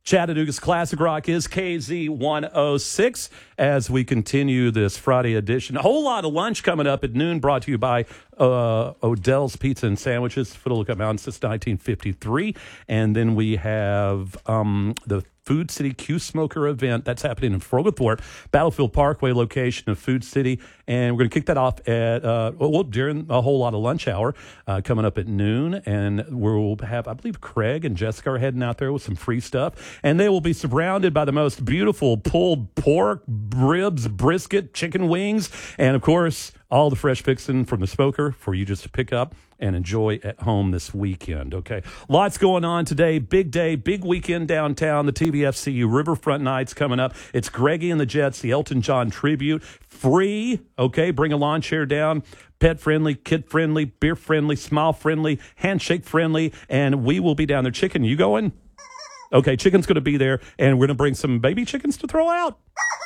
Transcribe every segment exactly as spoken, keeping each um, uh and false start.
Chattanooga's Classic Rock is K Z one oh six as we continue this Friday edition. A whole lot of lunch coming up at noon, brought to you by uh, Odell's Pizza and Sandwiches, Foot of Lookout Mountain since nineteen fifty-three. And then we have um, the Food City Q Smoker event. That's happening in Frogethorpe, Battlefield Parkway location of Food City. And we're going to kick that off at, uh, well, during a whole lot of lunch hour uh, coming up at noon. And we'll have, I believe, Craig and Jessica are heading out there with some free stuff. And they will be surrounded by the most beautiful pulled pork, ribs, brisket, chicken wings, and, of course, all the fresh fixing from the smoker for you just to pick up and enjoy at home this weekend, okay? Lots going on today. Big day, big weekend downtown. The T V F C U Riverfront Nights coming up. It's Greggy and the Jets, the Elton John tribute. Free, okay? Bring a lawn chair down. Pet-friendly, kid-friendly, beer-friendly, smile-friendly, handshake-friendly, and we will be down there. Chicken, you going? Okay, Chicken's going to be there, and we're going to bring some baby chickens to throw out.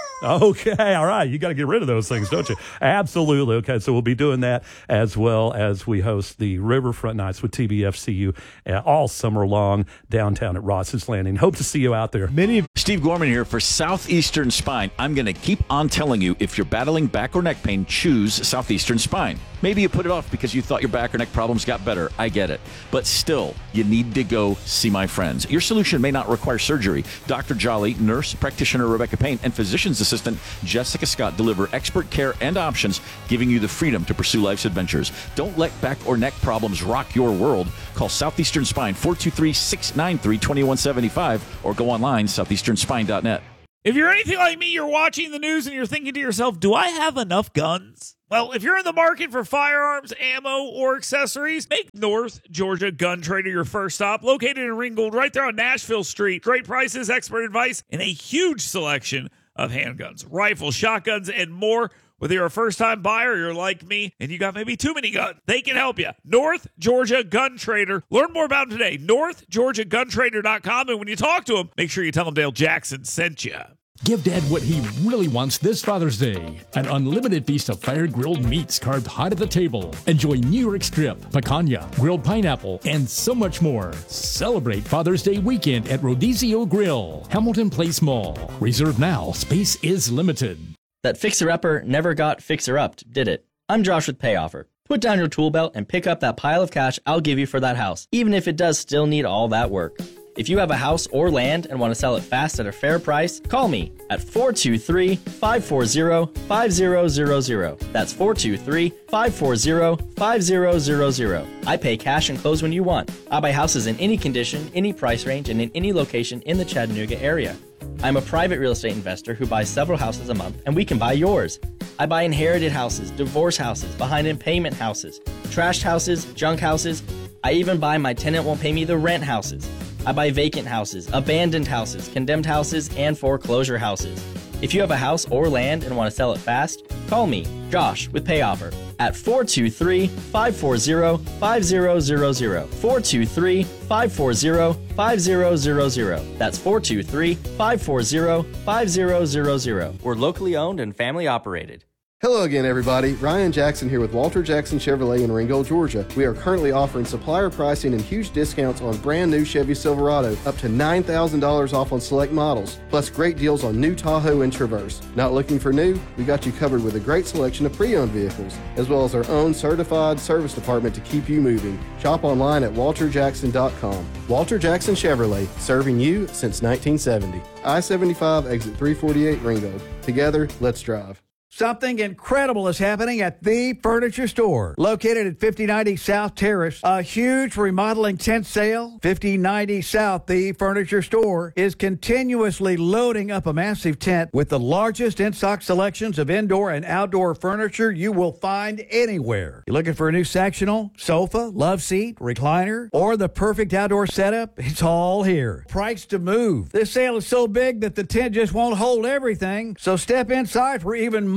Okay, all right. You got to get rid of those things, don't you? Absolutely. Okay, so we'll be doing that as well as we host the Riverfront Nights with T V F C U uh, all summer long downtown at Ross's Landing. Hope to see you out there. Many. Steve Gorman here for Southeastern Spine. I'm going to keep on telling you, if you're battling back or neck pain, choose Southeastern Spine. Maybe you put it off because you thought your back or neck problems got better. I get it. But still, you need to go see my friends. Your solution may not require surgery. Doctor Jolly, nurse practitioner Rebecca Payne, and physician's assistant Jessica Scott deliver expert care and options, giving you the freedom to pursue life's adventures. Don't let back or neck problems rock your world. Call Southeastern Spine, four two three, six nine three, two one seven five, or go online, southeastern spine dot net. If you're anything like me, you're watching the news and you're thinking to yourself, do I have enough guns? Well, if you're in the market for firearms, ammo, or accessories, make North Georgia Gun Trader your first stop. Located in Ringgold, right there on Nashville Street. Great prices, expert advice, and a huge selection of handguns, rifles, shotguns, and more. Whether you're a first-time buyer or you're like me and you got maybe too many guns, they can help you. North Georgia Gun Trader. Learn more about them today. north georgia gun trader dot com. And when you talk to them, make sure you tell them Dale Jackson sent you. Give Dad what he really wants this Father's Day. An unlimited feast of fire-grilled meats carved hot at the table. Enjoy New York strip, picanha, grilled pineapple, and so much more. Celebrate Father's Day weekend at Rodizio Grill, Hamilton Place Mall. Reserve now. Space is limited. That fixer-upper never got fixer-upped, did it? I'm Josh with PayOffer. Put down your tool belt and pick up that pile of cash I'll give you for that house, even if it does still need all that work. If you have a house or land and want to sell it fast at a fair price, call me at four two three, five four zero, five zero zero zero. That's four two three, five four zero, five zero zero zero. I pay cash and close when you want. I buy houses in any condition, any price range, and in any location in the Chattanooga area. I'm a private real estate investor who buys several houses a month, and we can buy yours. I buy inherited houses, divorce houses, behind in payment houses, trashed houses, junk houses. I even buy my tenant won't pay me the rent houses. I buy vacant houses, abandoned houses, condemned houses, and foreclosure houses. If you have a house or land and want to sell it fast, call me, Josh, with PayOffer at four two three, five four zero, five zero zero zero. four two three, five four zero, five zero zero zero. That's four two three, five four zero, five zero zero zero. We're locally owned and family operated. Hello again, everybody. Ryan Jackson here with Walter Jackson Chevrolet in Ringgold, Georgia. We are currently offering supplier pricing and huge discounts on brand new Chevy Silverado, up to nine thousand dollars off on select models, plus great deals on new Tahoe and Traverse. Not looking for new? We got you covered with a great selection of pre-owned vehicles, as well as our own certified service department to keep you moving. Shop online at walter jackson dot com. Walter Jackson Chevrolet, serving you since nineteen seventy. I seventy-five, exit three forty-eight, Ringgold. Together, let's drive. Something incredible is happening at The Furniture Store, located at fifty ninety South Terrace. A huge remodeling tent sale. fifty ninety South, The Furniture Store is continuously loading up a massive tent with the largest in-stock selections of indoor and outdoor furniture you will find anywhere. You're looking for a new sectional, sofa, love seat, recliner, or the perfect outdoor setup? It's all here. Price to move. This sale is so big that the tent just won't hold everything, so step inside for even more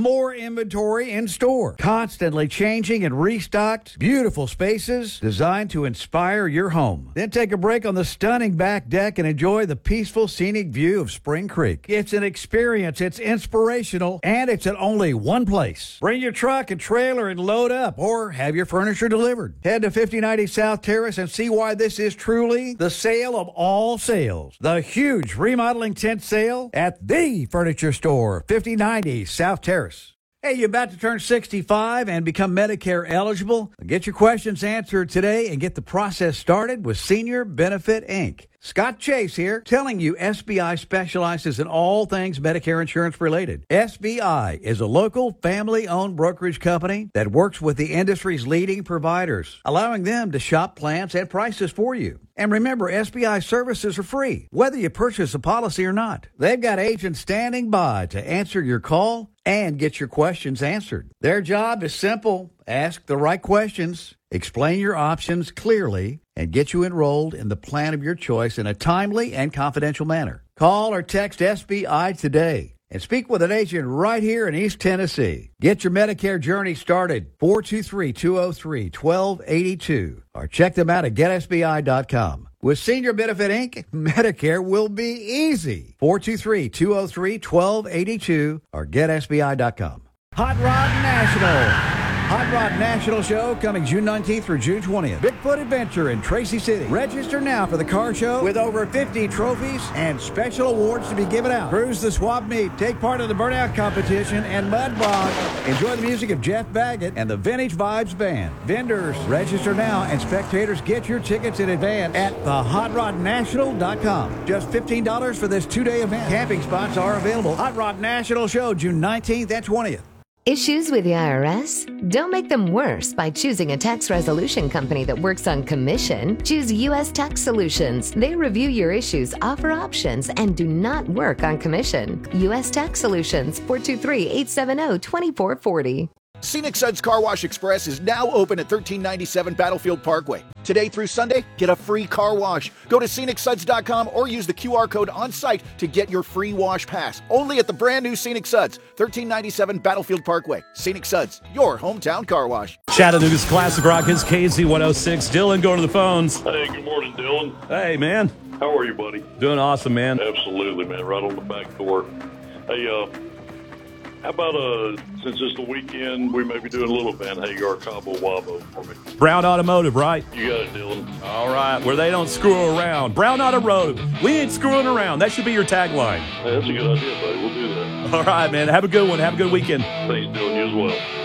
more inventory in store. Constantly changing and restocked. Beautiful spaces designed to inspire your home. Then take a break on the stunning back deck and enjoy the peaceful scenic view of Spring Creek. It's an experience, it's inspirational, and it's at only one place. Bring your truck and trailer and load up, or have your furniture delivered. Head to fifty ninety South Terrace and see why this is truly the sale of all sales. The huge remodeling tent sale at the Furniture Store, fifty ninety South Terrace. Hey, you about to turn sixty-five and become Medicare eligible? Get your questions answered today and get the process started with Senior Benefit Incorporated. Scott Chase here, telling you S B I specializes in all things Medicare insurance related. S B I is a local family-owned brokerage company that works with the industry's leading providers, allowing them to shop plans and prices for you. And remember, S B I services are free, whether you purchase a policy or not. They've got agents standing by to answer your call and get your questions answered. Their job is simple. Ask the right questions, explain your options clearly, and get you enrolled in the plan of your choice in a timely and confidential manner. Call or text S B I today and speak with an agent right here in East Tennessee. Get your Medicare journey started, four two three, two oh three, one two eight two, or check them out at get S B I dot com. With Senior Benefit Incorporated, Medicare will be easy. four two three, two oh three, one two eight two or get S B I dot com. Hot Rod National. Hot Rod National Show coming June nineteenth through June twentieth. Bigfoot Adventure in Tracy City. Register now for the car show with over fifty trophies and special awards to be given out. Cruise the swap meet, take part in the burnout competition, and mud bog. Enjoy the music of Jeff Baggett and the Vintage Vibes Band. Vendors, register now, and spectators get your tickets in advance at the hot rod national dot com. Just fifteen dollars for this two-day event. Camping spots are available. Hot Rod National Show June nineteenth and twentieth. Issues with the I R S? Don't make them worse by choosing a tax resolution company that works on commission. Choose U S Tax Solutions. They review your issues, offer options, and do not work on commission. U S Tax Solutions, four two three, eight seven zero, two four four zero. Scenic Suds Car Wash Express is now open at thirteen ninety-seven Battlefield Parkway. Today through Sunday, get a free car wash. Go to scenic suds dot com or use the Q R code on site to get your free wash pass. Only at the brand new Scenic Suds, thirteen ninety-seven Battlefield Parkway. Scenic Suds, your hometown car wash. Chattanooga's Classic Rock is K Z one oh six. Dylan, going to the phones. Hey, good morning, Dylan. Hey, man. How are you, buddy? Doing awesome, man. Absolutely, man. Right on the back door. Hey, uh, how about, uh, since it's the weekend, we may be doing a little Van Hagar Cabo Wabo for me. Brown Automotive, right? You got it, Dylan. All right, where they don't screw around. Brown Automotive. We ain't screwing around. That should be your tagline. Hey, that's a good idea, buddy. We'll do that. All right, man. Have a good one. Have a good weekend. Thanks, Dylan. You as well.